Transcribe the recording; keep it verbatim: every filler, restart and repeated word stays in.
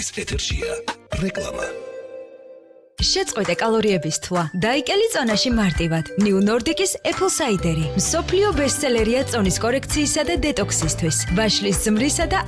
ეთერშია რეკლამა. შეწყვეტე კალორიების თვა. დაიკელი წონაში მარტივად. New Nordic-ის Apple Cider-ი. მსოფლიო ბესტსელერია წონის კორექციისა და დეტოქსისთვის. ვაშლის ზმრისა და